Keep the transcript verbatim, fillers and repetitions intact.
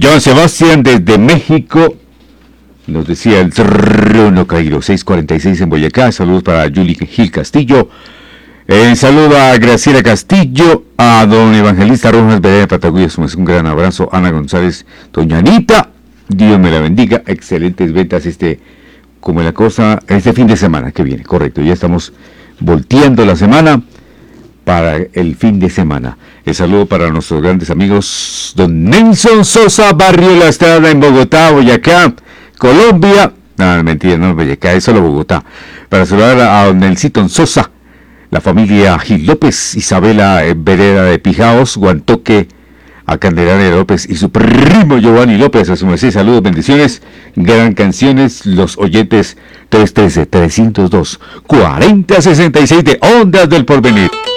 Joan Sebastián desde México. Nos decía el Trono Cairo, seis cuarenta y seis en Boyacá. Saludos para Julie Gil Castillo. Eh, saludo a Graciela Castillo, a don Evangelista Rojas Vereda de Patagüías. Un gran abrazo. Ana González, doña Anita. Dios me la bendiga. Excelentes ventas este, como la cosa, este fin de semana que viene. Correcto, ya estamos volteando la semana para el fin de semana. El saludo para nuestros grandes amigos, don Nelson Sosa, Barrio La Estrada en Bogotá, Boyacá, Colombia. No, mentira, no Boyacá, es solo Bogotá. Para saludar a don Nelsito Sosa, la familia Gil López, Isabela Vereda de Pijaos, Guantoque, a Candelaria López y su primo Giovanni López. A su merced, saludos, bendiciones, gran canciones, los oyentes tres uno tres, tres cero dos, cuarenta sesenta y seis de Ondas del Porvenir.